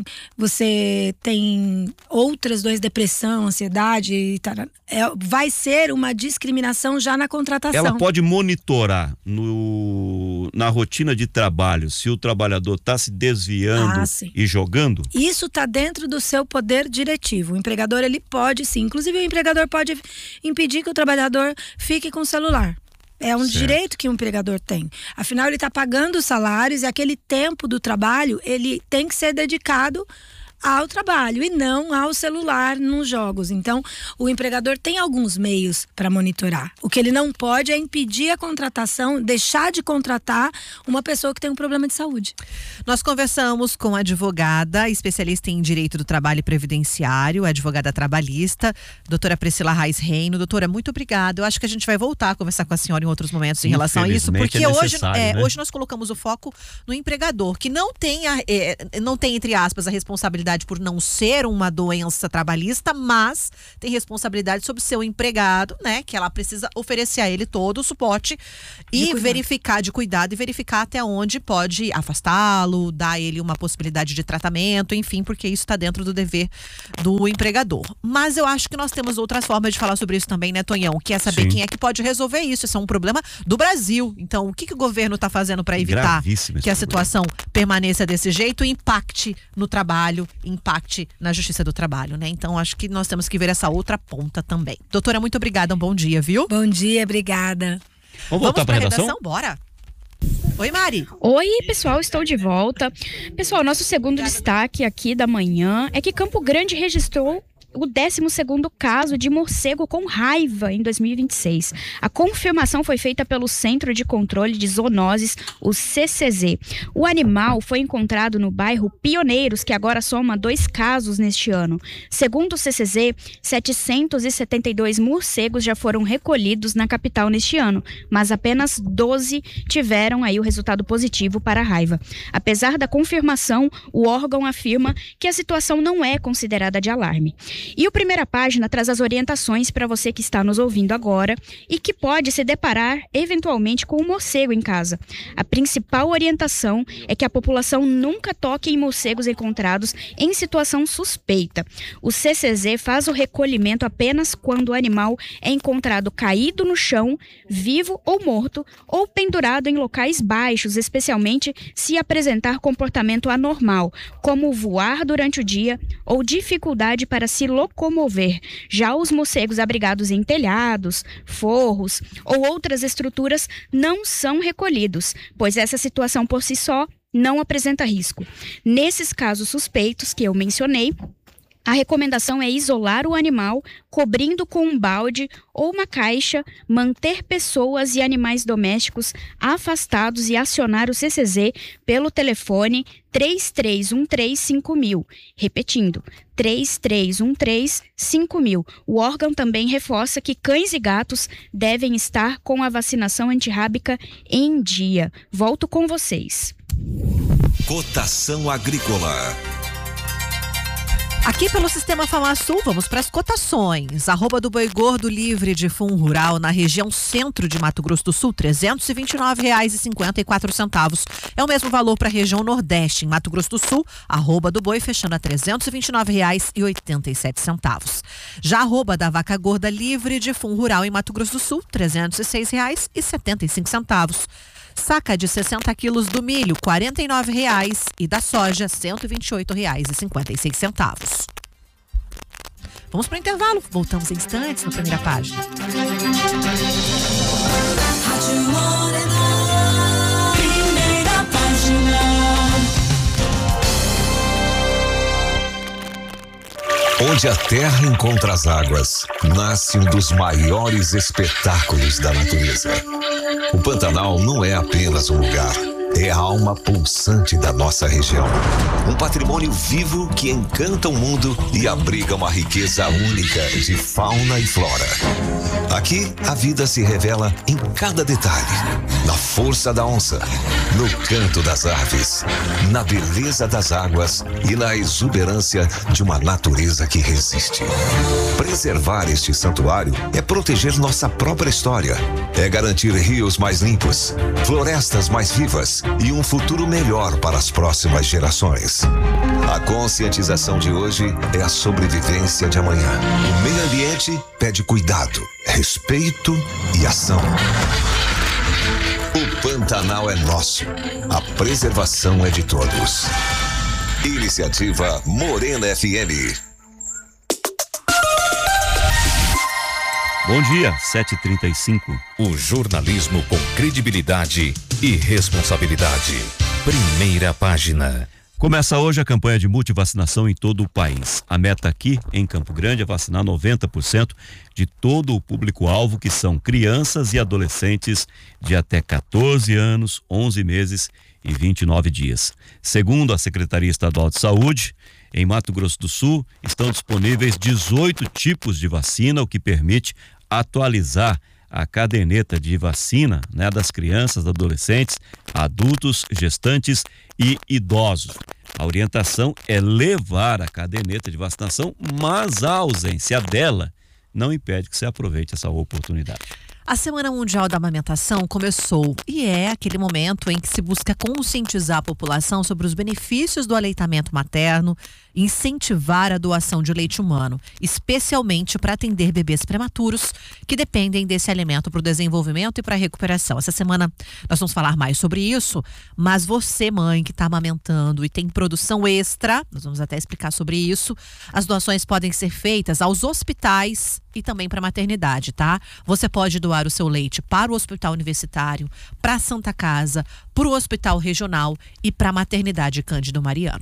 outras doenças, depressão, ansiedade e tal, vai ser uma discriminação já na contratação. Ela pode monitorar na rotina de trabalho, se o trabalhador está se desviando e jogando? Isso está dentro do seu poder diretivo. O empregador, ele pode sim. Inclusive, o empregador pode impedir que o trabalhador fique com o celular. É um direito que o empregador tem. Afinal, ele está pagando os salários e aquele tempo do trabalho, ele tem que ser dedicado ao trabalho e não ao celular nos jogos. Então, o empregador tem alguns meios para monitorar. O que ele não pode é impedir a contratação, deixar de contratar uma pessoa que tem um problema de saúde. Nós conversamos com a advogada, especialista em direito do trabalho e previdenciário, advogada trabalhista, doutora Priscila Reis Reino. Doutora, muito obrigada. Eu acho que a gente vai voltar a conversar com a senhora em outros momentos em relação a isso, porque hoje nós colocamos o foco no empregador, que não tem, entre aspas, a responsabilidade por não ser uma doença trabalhista, mas tem responsabilidade sobre seu empregado, né? Que ela precisa oferecer a ele todo o suporte e verificar de cuidado e verificar até onde pode afastá-lo, dar a ele uma possibilidade de tratamento, enfim, porque isso está dentro do dever do empregador. Mas eu acho que nós temos outras formas de falar sobre isso também, né, Tonhão? Que é saber quem é que pode resolver isso. Isso é um problema do Brasil. Então, o que o governo está fazendo para evitar que a situação permaneça desse jeito e impacte no trabalho, impacte na justiça do trabalho, né? Então, acho que nós temos que ver essa outra ponta também. Doutora, muito obrigada, um bom dia, viu? Bom dia, obrigada. Vamos voltar para a redação? Bora! Oi, Mari. Oi, pessoal, estou de volta. Pessoal, nosso segundo destaque aqui da manhã é que Campo Grande registrou o 12º caso de morcego com raiva em 2026. A confirmação foi feita pelo Centro de Controle de Zoonoses, o CCZ. O animal foi encontrado no bairro Pioneiros, que agora soma 2 casos neste ano. Segundo o CCZ, 772 morcegos já foram recolhidos na capital neste ano, mas apenas 12 tiveram aí o resultado positivo para a raiva. Apesar da confirmação, o órgão afirma que a situação não é considerada de alarme. E o Primeira Página traz as orientações para você que está nos ouvindo agora e que pode se deparar eventualmente com um morcego em casa. A principal orientação é que a população nunca toque em morcegos encontrados em situação suspeita. O CCZ faz o recolhimento apenas quando o animal é encontrado caído no chão, vivo ou morto, ou pendurado em locais baixos, especialmente se apresentar comportamento anormal, como voar durante o dia ou dificuldade para se locomover. Já os morcegos abrigados em telhados, forros ou outras estruturas não são recolhidos, pois essa situação por si só não apresenta risco. Nesses casos suspeitos que eu mencionei, a recomendação é isolar o animal, cobrindo com um balde ou uma caixa, manter pessoas e animais domésticos afastados e acionar o CCZ pelo telefone 3313-5000. Repetindo, 3313-5000. O órgão também reforça que cães e gatos devem estar com a vacinação antirrábica em dia. Volto com vocês. Cotação agrícola. Aqui pelo Sistema FamaSul, vamos para as cotações. Arroba do boi gordo livre de fundo rural na região centro de Mato Grosso do Sul, R$ 329,54. É o mesmo valor para a região nordeste, em Mato Grosso do Sul, arroba do boi fechando a R$ 329,87. Já a arroba da vaca gorda livre de fundo rural em Mato Grosso do Sul, R$ 306,75. Saca de 60 quilos do milho, R$ 49,00 e da soja, R$ 128,56. Vamos para o intervalo. Voltamos em instantes na Primeira Página. Primeira Página. Onde a terra encontra as águas, nasce um dos maiores espetáculos da natureza. O Pantanal não é apenas um lugar, é a alma pulsante da nossa região. Um patrimônio vivo que encanta o mundo e abriga uma riqueza única de fauna e flora. Aqui, a vida se revela em cada detalhe. Na força da onça, no canto das aves, na beleza das águas e na exuberância de uma natureza que resiste. Preservar este santuário é proteger nossa própria história. É garantir rios mais limpos, florestas mais vivas e um futuro melhor para as próximas gerações. A conscientização de hoje é a sobrevivência de amanhã. O meio ambiente pede cuidado, respeito e ação. O Pantanal é nosso. A preservação é de todos. Iniciativa Morena FM. Bom dia, 7h35. O jornalismo com credibilidade e responsabilidade. Primeira página. Começa hoje a campanha de multivacinação em todo o país. A meta aqui, em Campo Grande, é vacinar 90% de todo o público-alvo, que são crianças e adolescentes de até 14 anos, 11 meses e 29 dias. Segundo a Secretaria Estadual de Saúde, em Mato Grosso do Sul, estão disponíveis 18 tipos de vacina, o que permite atualizar a caderneta de vacina, né, das crianças, adolescentes, adultos, gestantes e idosos. A orientação é levar a caderneta de vacinação, mas a ausência dela não impede que você aproveite essa oportunidade. A Semana Mundial da Amamentação começou e é aquele momento em que se busca conscientizar a população sobre os benefícios do aleitamento materno e incentivar a doação de leite humano, especialmente para atender bebês prematuros que dependem desse alimento para o desenvolvimento e para a recuperação. Essa semana nós vamos falar mais sobre isso, mas você, mãe, que está amamentando e tem produção extra, nós vamos até explicar sobre isso, as doações podem ser feitas aos hospitais e também para a maternidade, tá? Você pode doar o seu leite para o hospital universitário, para a Santa Casa, para o hospital regional e para a maternidade Cândido Mariano.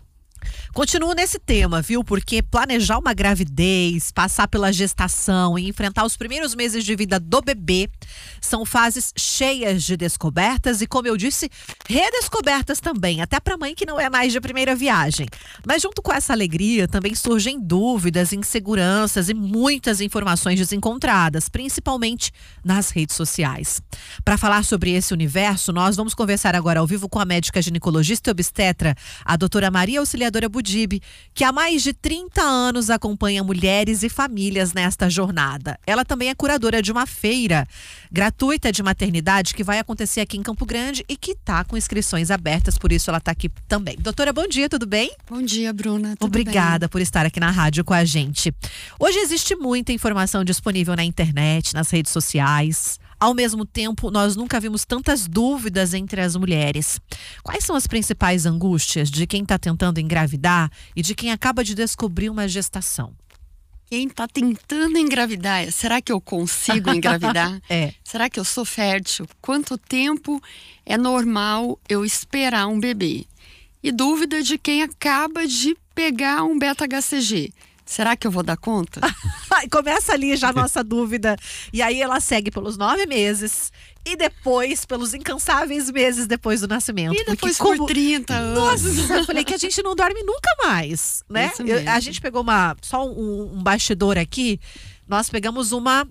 Continuo nesse tema, viu? Porque planejar uma gravidez, passar pela gestação e enfrentar os primeiros meses de vida do bebê são fases cheias de descobertas e, como eu disse, redescobertas também, até para mãe que não é mais de primeira viagem. Mas junto com essa alegria também surgem dúvidas, inseguranças e muitas informações desencontradas, principalmente nas redes sociais. Para falar sobre esse universo, nós vamos conversar agora ao vivo com a médica ginecologista e obstetra, a doutora Maria Auxiliadora Budib, que há mais de 30 anos acompanha mulheres e famílias nesta jornada. Ela também é curadora de uma feira gratuita de maternidade que vai acontecer aqui em Campo Grande e que está com inscrições abertas, por isso ela está aqui também. Doutora, bom dia, tudo bem? Bom dia, Bruna. Tudo Obrigada bem? por estar aqui na rádio com a gente. Hoje existe muita informação disponível na internet, nas redes sociais. Ao mesmo tempo, nós nunca vimos tantas dúvidas entre as mulheres. Quais são as principais angústias de quem está tentando engravidar e de quem acaba de descobrir uma gestação? Quem está tentando engravidar, será que eu consigo engravidar? É. Será que eu sou fértil? Quanto tempo é normal eu esperar um bebê? E dúvida de quem acaba de pegar um beta-HCG. Será que eu vou dar conta? Começa ali já a nossa dúvida. E aí ela segue pelos 9 meses e depois pelos incansáveis meses depois do nascimento. E depois por 30 anos. Nossa, eu falei que a gente não dorme nunca mais, né? A gente pegou só um bastidor aqui. Nós pegamos uma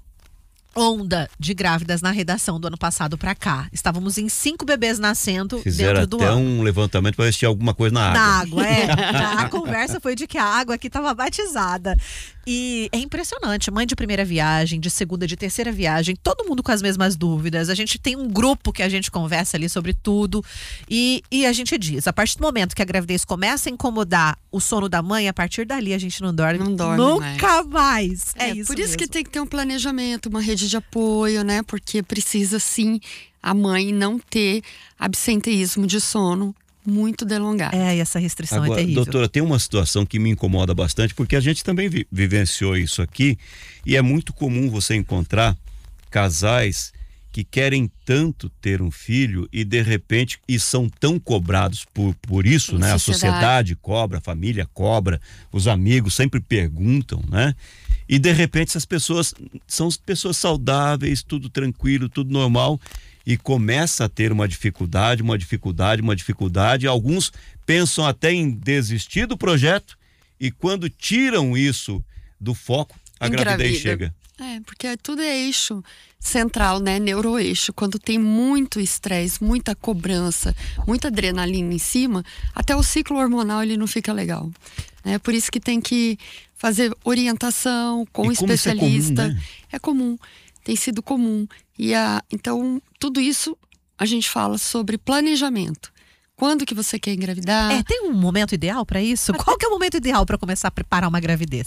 onda de grávidas na redação do ano passado pra cá. Estávamos em 5 bebês nascendo Fizeram dentro do até ano. um levantamento para ver se tinha alguma coisa na água. Na água, é. A conversa foi de que a água aqui estava batizada. E é impressionante, mãe de primeira viagem, de segunda, de terceira viagem, todo mundo com as mesmas dúvidas. A gente tem um grupo que a gente conversa ali sobre tudo e a gente diz, a partir do momento que a gravidez começa a incomodar o sono da mãe, a partir dali a gente não dorme nunca mais. É isso por isso mesmo. que tem que ter um planejamento, uma rede de apoio, né? Porque precisa sim a mãe não ter absenteísmo de sono muito delongado. É, e essa restrição Agora, é terrível. doutora, tem uma situação que me incomoda bastante, porque a gente também vivenciou isso aqui, e é muito comum você encontrar casais que querem tanto ter um filho e de repente e são tão cobrados por isso, né? A sociedade cobra, a família cobra, os amigos sempre perguntam, né? E de repente essas pessoas são pessoas saudáveis, tudo tranquilo, tudo normal, e começa a ter uma dificuldade, alguns pensam até em desistir do projeto e quando tiram isso do foco, a gravidez chega. É, porque tudo é eixo central, né? Neuroeixo. Quando tem muito estresse, muita cobrança, muita adrenalina em cima, até o ciclo hormonal ele não fica legal. É por isso que tem que fazer orientação com especialista. É comum, tem sido comum. Então, tudo isso a gente fala sobre planejamento. Quando que você quer engravidar? Tem um momento ideal para isso? Qual que é o momento ideal para começar a preparar uma gravidez?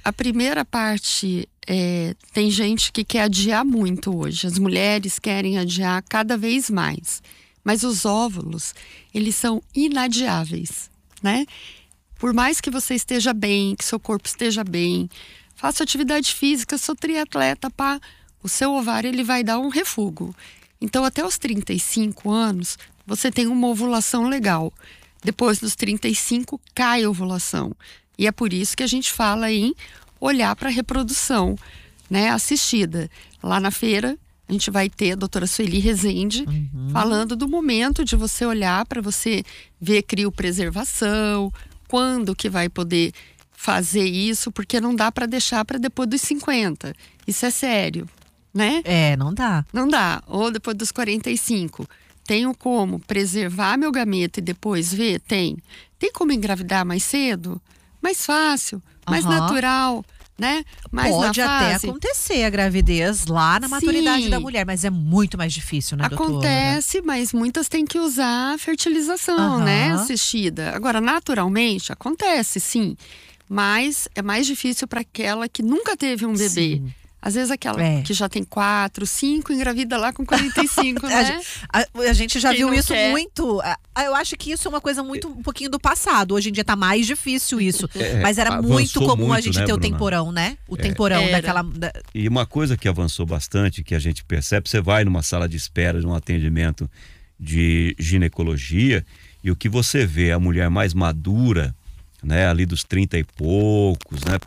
A primeira parte, tem gente que quer adiar muito hoje. As mulheres querem adiar cada vez mais. Mas os óvulos, eles são inadiáveis, né? Por mais que você esteja bem, que seu corpo esteja bem, faça atividade física, sou triatleta, pá, o seu ovário ele vai dar um refúgio. Então, até os 35 anos, você tem uma ovulação legal. Depois dos 35, cai a ovulação. E é por isso que a gente fala em olhar para a reprodução, né, assistida. Lá na feira, a gente vai ter a doutora Sueli Rezende falando do momento de você olhar para você ver criopreservação, quando que vai poder fazer isso, porque não dá para deixar para depois dos 50. Isso é sério, né? Não dá. Não dá. Ou depois dos 45. Tenho como preservar meu gameta e depois ver? Tem. Tem como engravidar mais cedo? Mais fácil, mais natural, né? Mais Pode na até fase. acontecer a gravidez lá na maturidade Sim. da mulher, mas é muito mais difícil, né, doutora? Acontece, mas muitas têm que usar fertilização, né? Assistida. Agora, naturalmente, acontece, sim. Mas é mais difícil para aquela que nunca teve um bebê. Sim. Às vezes aquela que já tem 4, 5, engravida lá com 45, né? A gente já Quem viu não isso quer? muito. Eu acho que isso é uma coisa um pouquinho do passado. Hoje em dia tá mais difícil isso. Mas era muito comum a gente ter o temporão, né? O temporão daquela. E uma coisa que avançou bastante, que a gente percebe, você vai numa sala de espera de um atendimento de ginecologia e o que você vê, a mulher mais madura, né, ali dos 30 e poucos, né,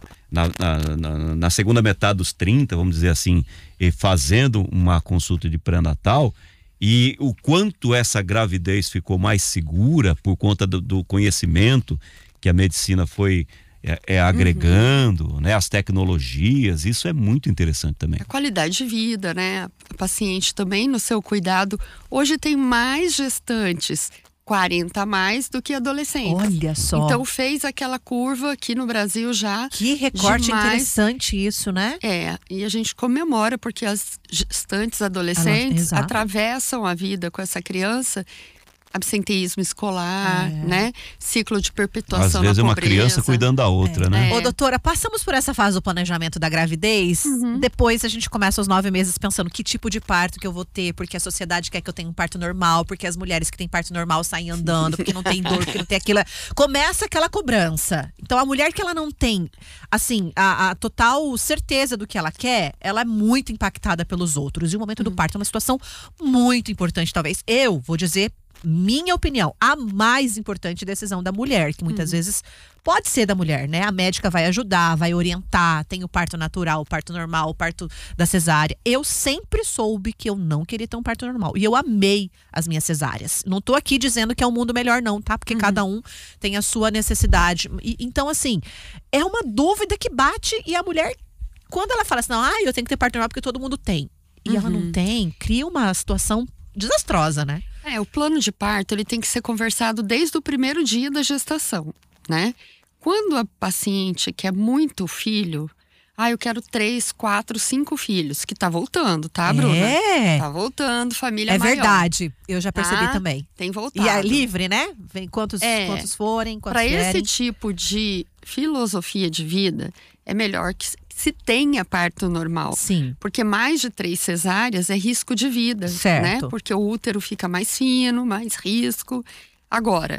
na segunda metade dos 30, vamos dizer assim, e fazendo uma consulta de pré-natal, e o quanto essa gravidez ficou mais segura por conta do conhecimento que a medicina foi agregando, né, as tecnologias, isso é muito interessante também. A qualidade de vida, né? A paciente também no seu cuidado. Hoje tem mais gestantes 40 a mais do que adolescentes. Olha só. Então fez aquela curva aqui no Brasil já. Que recorte interessante isso, né? E a gente comemora porque as gestantes adolescentes atravessam a vida com essa criança. Absenteísmo escolar, né? Ciclo de perpetuação às vezes na é uma pobreza. criança cuidando da outra, né? Ô, doutora, passamos por essa fase do planejamento da gravidez, depois a gente começa os 9 meses pensando que tipo de parto que eu vou ter, porque a sociedade quer que eu tenha um parto normal, porque as mulheres que têm parto normal saem andando, porque não tem dor, porque não tem aquilo. Começa aquela cobrança. Então a mulher que ela não tem, assim, a total certeza do que ela quer, ela é muito impactada pelos outros. E o momento do parto é uma situação muito importante, talvez. Eu vou dizer, minha opinião, a mais importante decisão da mulher, que muitas vezes pode ser da mulher, né? A médica vai ajudar, vai orientar, tem o parto natural, o parto normal, o parto da cesárea. Eu sempre soube que eu não queria ter um parto normal. E eu amei as minhas cesáreas. Não tô aqui dizendo que é um mundo melhor não, tá? Porque cada um tem a sua necessidade. Então, assim, é uma dúvida que bate e a mulher, quando ela fala assim, não, eu tenho que ter parto normal porque todo mundo tem. E ela não tem, cria uma situação desastrosa, né? O plano de parto ele tem que ser conversado desde o primeiro dia da gestação, né? Quando a paciente quer muito filho, eu quero 3, 4, 5 filhos, que tá voltando, tá, Bruna? Tá voltando, família maior. É verdade, eu já percebi também. Tem voltado. E é livre, né? Vem quantos forem, quantos Para vierem. esse tipo de filosofia de vida, é melhor que se tenha parto normal. Sim. Porque mais de 3 cesáreas é risco de vida, certo, né? Porque o útero fica mais fino, mais risco. Agora,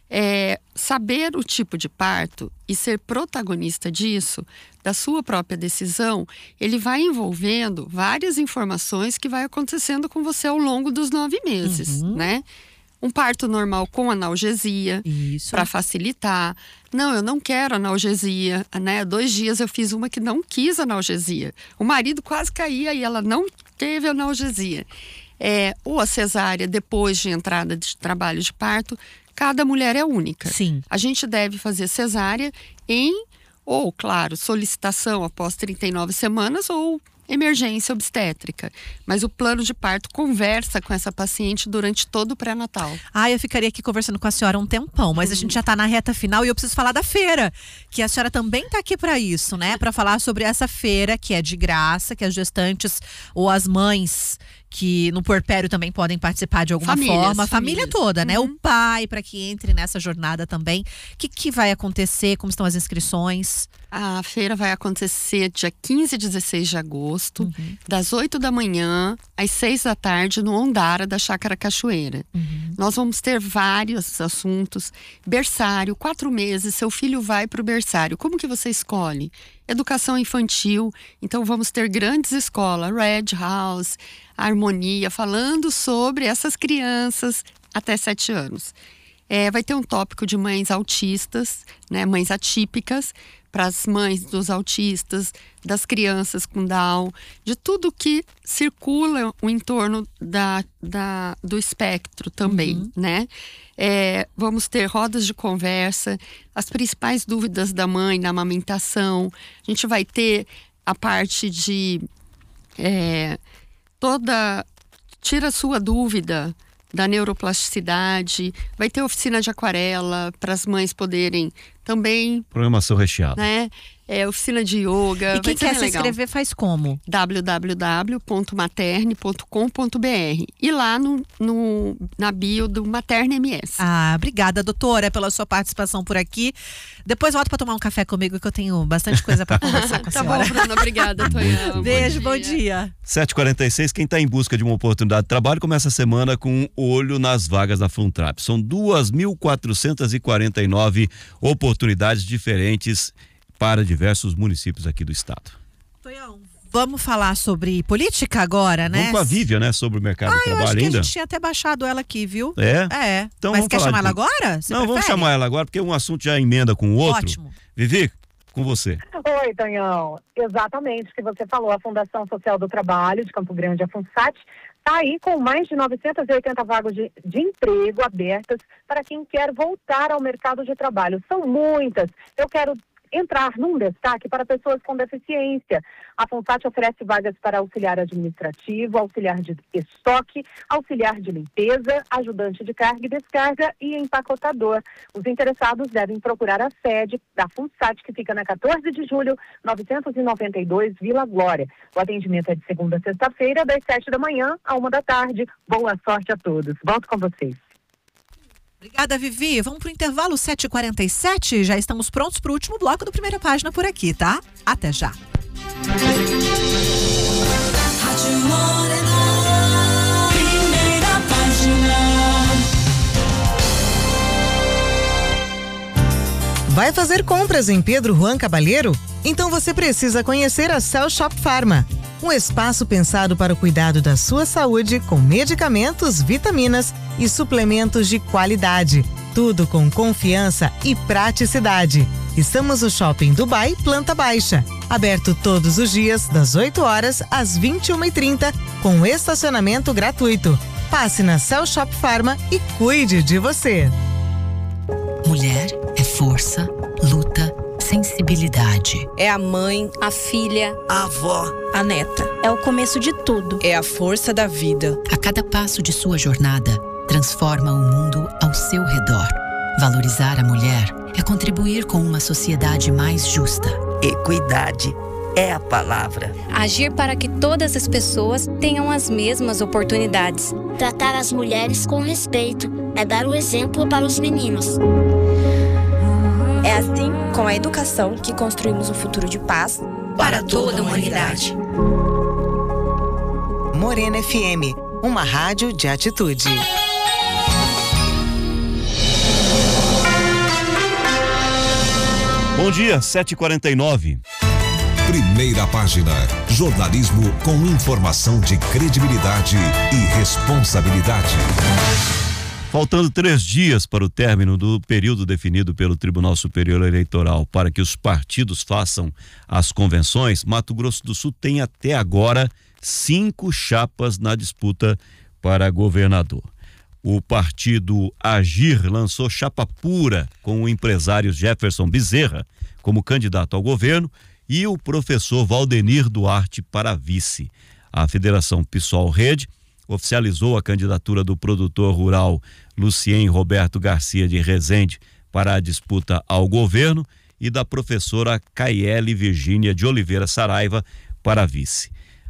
saber o tipo de parto e ser protagonista disso, da sua própria decisão, ele vai envolvendo várias informações que vai acontecendo com você ao longo dos 9 meses, né? Um parto normal com analgesia, para facilitar. Não, eu não quero analgesia, né? 2 dias eu fiz uma que não quis analgesia. O marido quase caía e ela não teve analgesia. Ou a cesárea depois de entrada de trabalho de parto, cada mulher é única. Sim. A gente deve fazer cesárea ou, claro, solicitação após 39 semanas ou emergência obstétrica. Mas o plano de parto conversa com essa paciente durante todo o pré-natal. Eu ficaria aqui conversando com a senhora um tempão, mas a gente já tá na reta final e eu preciso falar da feira, que a senhora também tá aqui para isso, né? Para falar sobre essa feira que é de graça, que as gestantes ou as mães que no puerpério também podem participar de alguma Famílias, forma. A família famílias. toda, né? O pai, para que entre nessa jornada também. O que vai acontecer? Como estão as inscrições? A feira vai acontecer dia 15 e 16 de agosto, das 8 da manhã às 6 da tarde, no Ondara da Chácara Cachoeira. Nós vamos ter vários assuntos. Berçário, 4 meses, seu filho vai para o berçário. Como que você escolhe? Educação infantil, então vamos ter grandes escolas, Red House, Harmonia, falando sobre essas crianças até 7 anos. Vai ter um tópico de mães autistas, né, mães atípicas, para as mães dos autistas, das crianças com Down, de tudo que circula o entorno do espectro também, né? Vamos ter rodas de conversa, as principais dúvidas da mãe na amamentação. A gente vai ter a parte de tira a sua dúvida da neuroplasticidade, vai ter oficina de aquarela para as mães poderem também... Programação recheada. Né? Oficina de yoga. E quem quer se inscrever faz como? www.materne.com.br e lá na bio do Materne MS. Obrigada, doutora, pela sua participação por aqui. Depois volta para tomar um café comigo, que eu tenho bastante coisa para conversar com a senhora. Tá bom, Bruna, obrigada, Tonhão. Beijo, bom dia. 7h46, quem está em busca de uma oportunidade de trabalho começa a semana com um olho nas vagas da Funtrap. São 2.449 oportunidades diferentes para diversos municípios aqui do estado. Vamos falar sobre política agora, né? Vamos com a Vívia, né? Sobre o mercado de trabalho eu acho ainda. que a gente tinha até baixado ela aqui, viu? É? Então, mas quer chamar ela agora? Não, vamos chamar ela agora, porque um assunto já emenda com o outro. Ótimo. Vivi, com você. Oi, Tonhão. Exatamente o que você falou. A Fundação Social do Trabalho de Campo Grande, a FUNSAT, está aí com mais de 980 vagas de emprego abertas para quem quer voltar ao mercado de trabalho. São muitas. Eu quero entrar num destaque para pessoas com deficiência. A FUNSAT oferece vagas para auxiliar administrativo, auxiliar de estoque, auxiliar de limpeza, ajudante de carga e descarga e empacotador. Os interessados devem procurar a sede da FUNSAT, que fica na 14 de julho, 992, Vila Glória. O atendimento é de segunda a sexta-feira, das 7 da manhã à 1 da tarde. Boa sorte a todos. Volto com vocês. Obrigada, Vivi. Vamos para o intervalo 7h47. Já estamos prontos para o último bloco do Primeira Página por aqui, tá? Até já. Rádio Morena, Primeira Página. Vai fazer compras em Pedro Juan Cabaleiro? Então você precisa conhecer a Cell Shop Pharma. Um espaço pensado para o cuidado da sua saúde com medicamentos, vitaminas e suplementos de qualidade. Tudo com confiança e praticidade. Estamos no Shopping Dubai, Planta Baixa. Aberto todos os dias, das 8 horas às 21h30, com estacionamento gratuito. Passe na Cell Shop Pharma e cuide de você. Mulher é força, luta, sensibilidade. É a mãe, a filha, a avó, a neta. É o começo de tudo. É a força da vida. A cada passo de sua jornada, transforma o mundo ao seu redor. Valorizar a mulher é contribuir com uma sociedade mais justa. Equidade é a palavra. Agir para que todas as pessoas tenham as mesmas oportunidades. Tratar as mulheres com respeito é dar o exemplo para os meninos. É assim, com a educação, que construímos um futuro de paz para toda a humanidade. Morena FM, uma rádio de atitude. Bom dia, 7h49. Primeira Página. Jornalismo com informação de credibilidade e responsabilidade. Faltando 3 dias para o término do período definido pelo Tribunal Superior Eleitoral para que os partidos façam as convenções, Mato Grosso do Sul tem até agora 5 chapas na disputa para governador. O partido Agir lançou chapa pura com o empresário Jefferson Bezerra como candidato ao governo e o professor Valdenir Duarte para vice. A Federação PSOL Rede oficializou a candidatura do produtor rural Lucien Roberto Garcia de Rezende para a disputa ao governo e da professora Caiele Virgínia de Oliveira Saraiva para vice.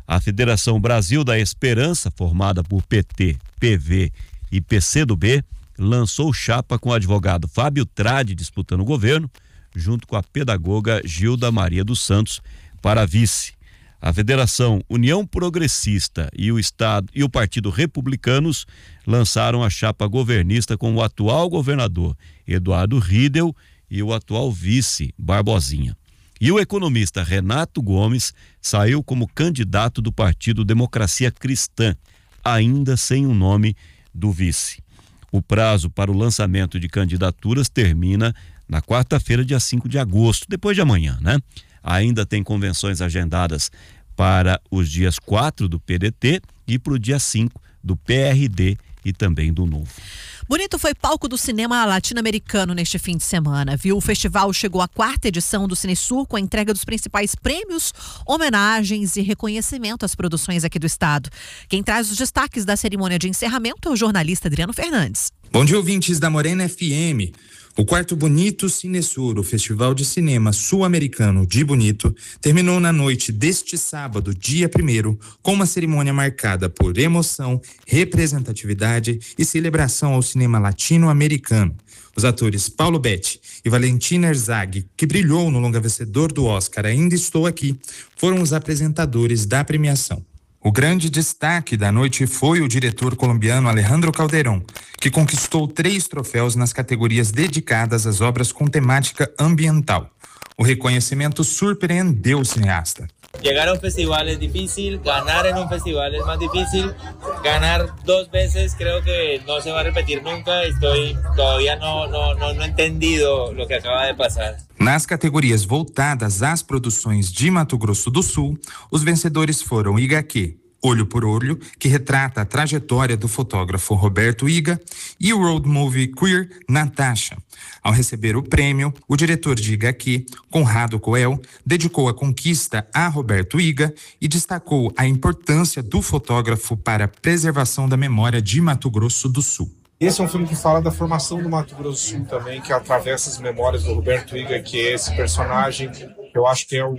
A Federação Brasil da Esperança, formada por PT, PV e PCdoB, lançou chapa com o advogado Fábio Tradi disputando o governo, junto com a pedagoga Gilda Maria dos Santos para vice. A Federação União Progressista e o Estado e o Partido Republicanos lançaram a chapa governista com o atual governador Eduardo Riedel e o atual vice Barbosinha. E o economista Renato Gomes saiu como candidato do Partido Democracia Cristã, ainda sem o nome do vice. O prazo para o lançamento de candidaturas termina na quarta-feira, dia 5 de agosto, depois de amanhã, né? Ainda tem convenções agendadas para os dias 4 do PDT e para o dia 5 do PRD e também do Novo. Bonito foi palco do cinema latino-americano neste fim de semana, viu? O festival chegou à 4ª edição do Cinesur com a entrega dos principais prêmios, homenagens e reconhecimento às produções aqui do estado. Quem traz os destaques da cerimônia de encerramento é o jornalista Adriano Fernandes. Bom dia, ouvintes da Morena FM. O 4º Bonito Cinesur, o Festival de Cinema Sul-Americano de Bonito, terminou na noite deste sábado, dia 1º, com uma cerimônia marcada por emoção, representatividade e celebração ao cinema latino-americano. Os atores Paulo Betti e Valentina Herzog, que brilhou no longa vencedor do Oscar Ainda Estou Aqui, foram os apresentadores da premiação. O grande destaque da noite foi o diretor colombiano Alejandro Calderón, que conquistou 3 troféus nas categorias dedicadas às obras com temática ambiental. O reconhecimento surpreendeu o cineasta. Llegar a un festival es difícil, ganar en un festival es más difícil, ganar 2 veces creo que no se va a repetir nunca, todavía no entendido lo que acaba de pasar. Nas categorias voltadas às produções de Mato Grosso do Sul, os vencedores foram Igaquê, Olho por Olho, que retrata a trajetória do fotógrafo Roberto Iga, e o road movie Queer, Natasha. Ao receber o prêmio, o diretor de Igaquê, Conrado Coel, dedicou a conquista a Roberto Iga e destacou a importância do fotógrafo para a preservação da memória de Mato Grosso do Sul. Esse é um filme que fala da formação do Mato Grosso do Sul também, que atravessa as memórias do Roberto Iga, que é esse personagem que eu acho que é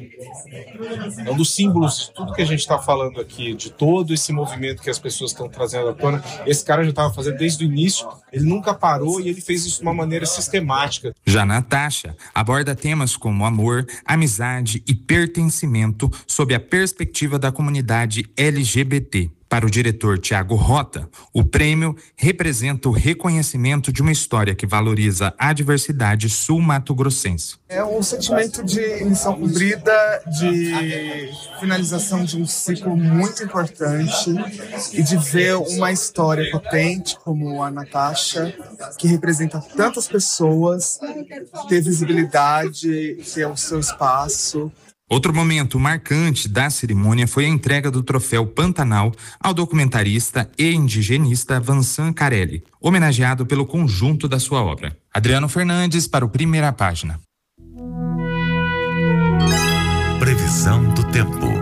um dos símbolos de tudo que a gente está falando aqui, de todo esse movimento que as pessoas estão trazendo à tona. Esse cara já estava fazendo desde o início, ele nunca parou e ele fez isso de uma maneira sistemática. Já Natasha aborda temas como amor, amizade e pertencimento sob a perspectiva da comunidade LGBT. Para o diretor Tiago Rota, o prêmio representa o reconhecimento de uma história que valoriza a diversidade sul-mato-grossense. É um sentimento de missão cumprida, de finalização de um ciclo muito importante e de ver uma história potente como a Natasha, que representa tantas pessoas, ter visibilidade, ter o seu espaço. Outro momento marcante da cerimônia foi a entrega do troféu Pantanal ao documentarista e indigenista Vansan Carelli, homenageado pelo conjunto da sua obra. Adriano Fernandes para o Primeira Página. Previsão do tempo.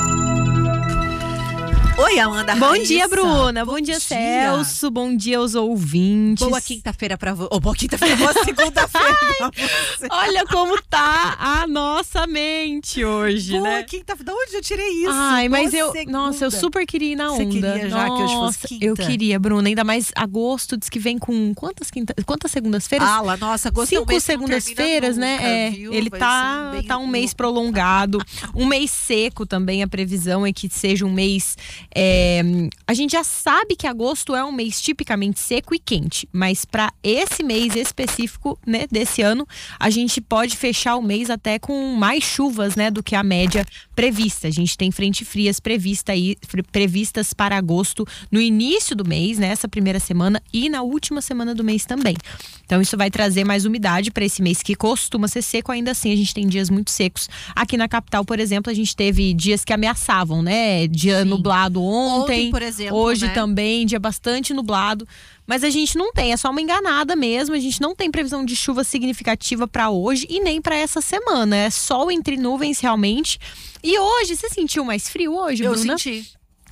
Oi, Amanda. Bom Raíssa. dia, Bruna. Bom dia, Celso. Bom dia aos ouvintes. Boa quinta-feira pra você. Boa quinta-feira, boa segunda-feira pra você. Olha como tá a nossa mente hoje, boa né? Da onde eu tirei isso? Ai, mas segunda. Nossa, eu super queria ir na onda. Você queria já que hoje fosse quinta? Eu queria, Bruna. Ainda mais agosto, diz que vem com quantas segundas-feiras? Lá, nossa, agosto 5 segundas-feiras, né? Viu? Ele tá um mês prolongado. Um mês seco também, a previsão é que seja um mês... a gente já sabe que agosto é um mês tipicamente seco e quente, mas para esse mês específico, né, desse ano, a gente pode fechar o mês até com mais chuvas, né, do que a média prevista. A gente tem frente frias previstas para agosto no início do mês, nessa primeira semana e na última semana do mês também. Então isso vai trazer mais umidade para esse mês que costuma ser seco. Ainda assim a gente tem dias muito secos. Aqui na capital, por exemplo, a gente teve dias que ameaçavam, né, dia nublado ontem, por exemplo, hoje né? também, dia bastante nublado, mas a gente não tem, é só uma enganada mesmo, a gente não tem previsão de chuva significativa para hoje e nem para essa semana, é sol entre nuvens realmente. E hoje, você sentiu mais frio hoje, Eu Bruna? senti.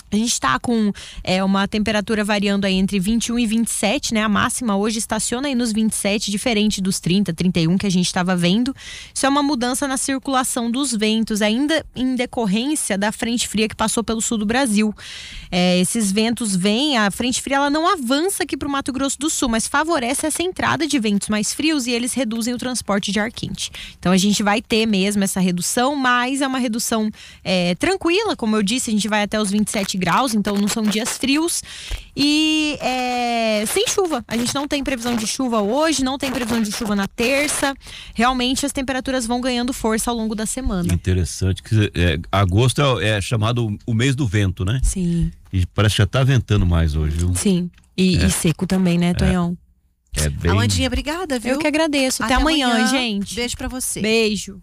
A gente está com uma temperatura variando aí entre 21 e 27, né? A máxima hoje estaciona aí nos 27, diferente dos 30, 31 que a gente estava vendo. Isso é uma mudança na circulação dos ventos, ainda em decorrência da frente fria que passou pelo sul do Brasil. Esses ventos vêm, a frente fria ela não avança aqui para o Mato Grosso do Sul, mas favorece essa entrada de ventos mais frios e eles reduzem o transporte de ar quente. Então a gente vai ter mesmo essa redução, mas é uma redução tranquila, como eu disse, a gente vai até os 27 graus, então não são dias frios e sem chuva. A gente não tem previsão de chuva hoje, não tem previsão de chuva na terça. Realmente as temperaturas vão ganhando força ao longo da semana. Interessante que agosto é chamado o mês do vento, né? Sim. E parece que já tá ventando mais hoje, viu? Sim. E seco também, né, Tonhão? Bem... Amandinha, obrigada, viu? Eu que agradeço. Até amanhã, gente. Beijo pra você. Beijo.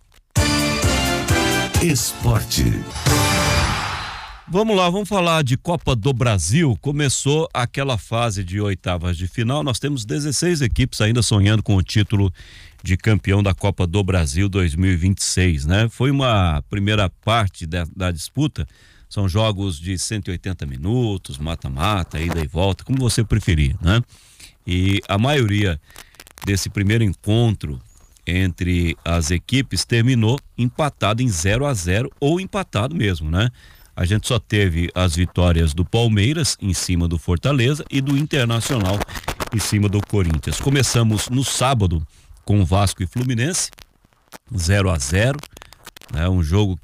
Esporte. Vamos lá, vamos falar de Copa do Brasil. Começou aquela fase de oitavas de final. Nós temos 16 equipes ainda sonhando com o título de campeão da Copa do Brasil 2026, né? Foi uma primeira parte da disputa. São jogos de 180 minutos, mata-mata, ida e volta, como você preferir, né? E a maioria desse primeiro encontro entre as equipes terminou empatado em 0-0 ou empatado mesmo, né? A gente só teve as vitórias do Palmeiras em cima do Fortaleza e do Internacional em cima do Corinthians. Começamos no sábado com Vasco e Fluminense, 0-0, né? Um jogo